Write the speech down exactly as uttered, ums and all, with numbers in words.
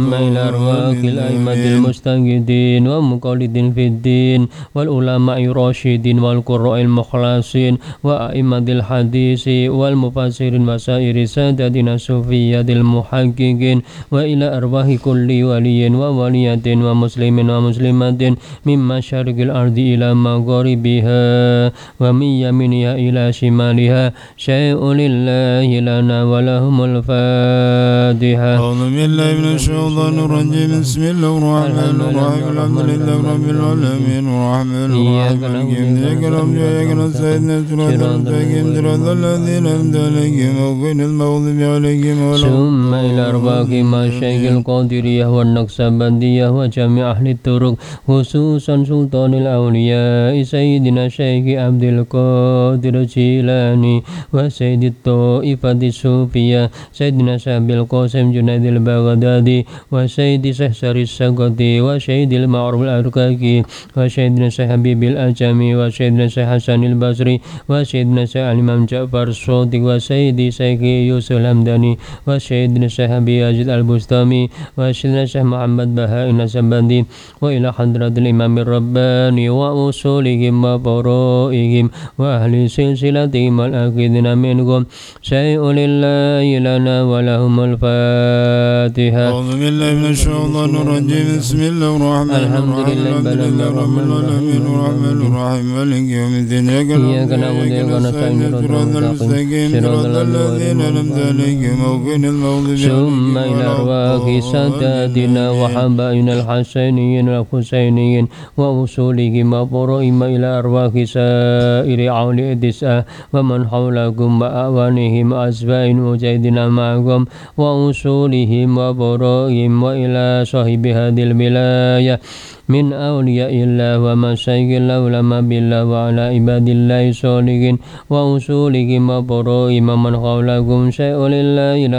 إلى أرواح الأئمة المجتهدين ومقلدين في الدين والعلماء الراشدين والقراء المخلصين وأئمة الحديث والمفسرين وسائر سادتنا الصوفية المحققين وإلى أرواح كل ولي وولية ومسلم ومسلمة من مشارق الأرض إلى مغاربها ومن يمينها إلى شمالها شيء لله لنا ولهم الفاتحة. أعوذ بالله من الشيطان الرجيم. بسم الله الرحمن الرحيم. الحمد لله رب العالمين الرحمن الرحيم إياك نعبد وإياك نستعين صراط المستقيم صراط الذين أنعمت عليهم غير المغضوب عليهم ولا الضالين. ثم إلى أرواح مشايخ القادرية والنقشبندية وجميع أهل الطرق خصوصا سلطان الأولياء سيدنا الشيخ عبد القادر الجيلاني وسيد الطائفة الصوفية سيدنا شيخ القاسم جنيد البغدادي وسيد الشيخ سري السقطي وسيد المعروف الأركاكي وسيدنا الشيخ حبيب الأجمي وسيدنا الشيخ حسن البصري وسيدنا الشيخ الإمام جعفر الصادق وسيدي الشيخ يوسف الحمداني وسيدنا الشيخ أبي يزيد البستامي وسيدنا الشيخ محمد بهاء النسبندي وإلى حضرة الإمام الرباني وأصولهم وفرائهم وأهل سلسلتهم والآخذين منهم شيء لله لنا ولهم الفاتحة. أعوذ بالله من الشيطان الرجيم. بسم الله الرحمن الرحيم. الحمد لله رب العالمين الرحمن الرحيم مالك يوم الدين إياك نعبد وإياك نستعين صراط المستقيم صراط الذين أنعمت عليهم غير المغضوب عليهم. ثم إلى أرواح ساداتنا وحبائنا الحسينيين والحسينيين وأصولهم وفروعهم إلى أرواح سائر أولياء التسعة ومن حولكم وأعوانهم وأتباع المجاهدين معكم وأصولهم وفروعهم وإلى صاحب هذه الولاية من أولياء الله ومشايخ العلماء بالله وعلى عباد الله الصالحين وأصولهم وفروعهم ومن حولكم شيء لله